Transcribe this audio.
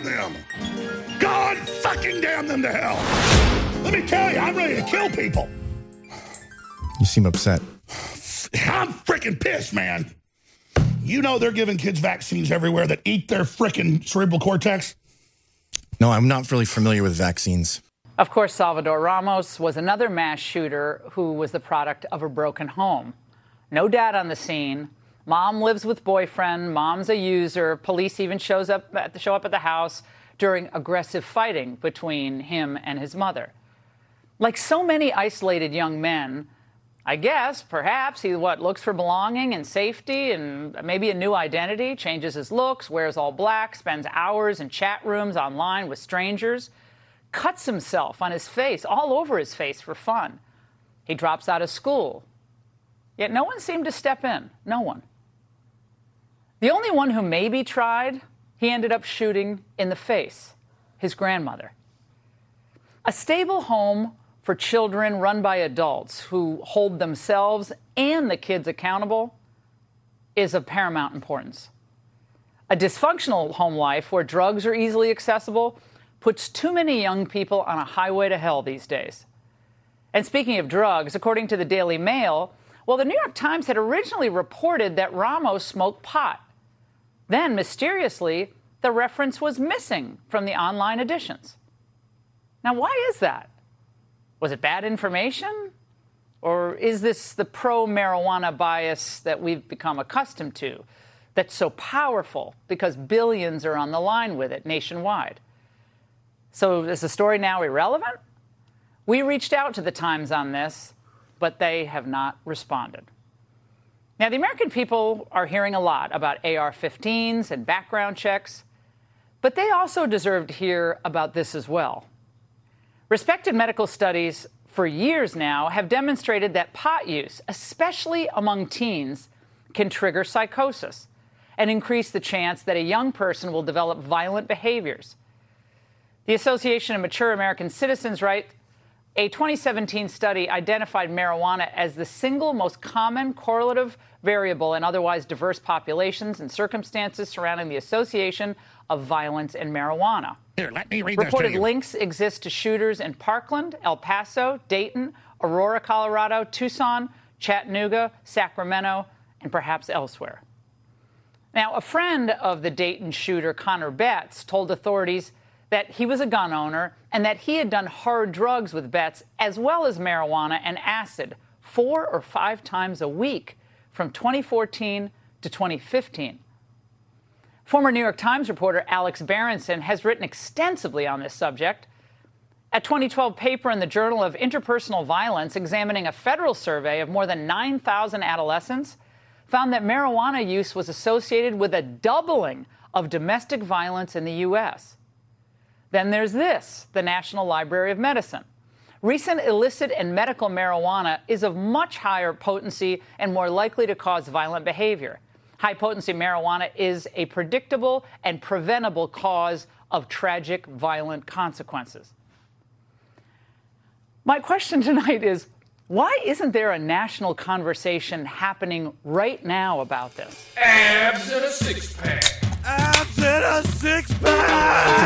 damn them! God fucking damn them to hell! Let me tell you, I'm ready to kill people. You seem upset. I'm freaking pissed, man. You know they're giving kids vaccines everywhere that eat their freaking cerebral cortex? No, I'm not really familiar with vaccines. Of course, Salvador Ramos was another mass shooter who was the product of a broken home. No dad on the scene. Mom lives with boyfriend. Mom's a user. Police even show up at the house during aggressive fighting between him and his mother. Like so many isolated young men, I guess, perhaps, he looks for belonging and safety and maybe a new identity, changes his looks, wears all black, spends hours in chat rooms online with strangers, cuts himself on his face, all over his face for fun. He drops out of school. Yet no one seemed to step in. No one. The only one who maybe tried, he ended up shooting in the face, his grandmother. A stable home for children run by adults who hold themselves and the kids accountable is of paramount importance. A dysfunctional home life where drugs are easily accessible puts too many young people on a highway to hell these days. And speaking of drugs, according to the Daily Mail, well, the New York Times had originally reported that Ramos smoked pot. Then, mysteriously, the reference was missing from the online editions. Now, why is that? Was it bad information? Or is this the pro-marijuana bias that we've become accustomed to, that's so powerful because billions are on the line with it nationwide? So is the story now irrelevant? We reached out to the Times on this, but they have not responded. Now, the American people are hearing a lot about AR-15s and background checks, but they also deserve to hear about this as well. Respected medical studies for years now have demonstrated that pot use, especially among teens, can trigger psychosis and increase the chance that a young person will develop violent behaviors. The Association of Mature American Citizens writes, a 2017 study identified marijuana as the single most common correlative variable in otherwise diverse populations and circumstances surrounding the association of violence and marijuana. Here, let me read this to Reported you. links exist to shooters in Parkland, El Paso, Dayton, Aurora, Colorado, Tucson, Chattanooga, Sacramento, and perhaps elsewhere. Now, a friend of the Dayton shooter, Connor Betts, told authorities that he was a gun owner and that he had done hard drugs with Betts as well as marijuana and acid 4 or 5 times a week from 2014 to 2015. Former New York Times reporter Alex Berenson has written extensively on this subject. A 2012 paper in the Journal of Interpersonal Violence examining a federal survey of more than 9,000 adolescents found that marijuana use was associated with a doubling of domestic violence in the U.S. Then there's this, the National Library of Medicine. Recent illicit and medical marijuana is of much higher potency and more likely to cause violent behavior. High-potency marijuana is a predictable and preventable cause of tragic, violent consequences. My question tonight is, why isn't there a national conversation happening right now about this? Abs in a six-pack. Abs in a six-pack!